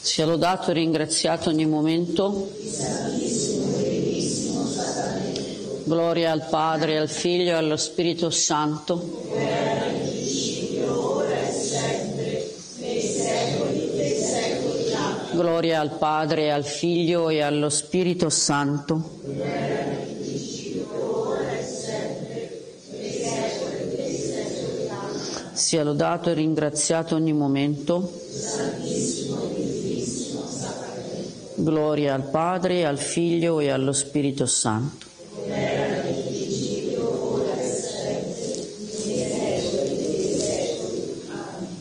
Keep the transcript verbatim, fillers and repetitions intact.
Sia lodato e ringraziato ogni momento. Gloria al Padre, al Figlio e allo Spirito Santo. Gloria al Padre, al Figlio e allo Spirito Santo. Sia lodato e ringraziato ogni momento. Gloria al Padre, al Figlio e allo Spirito Santo.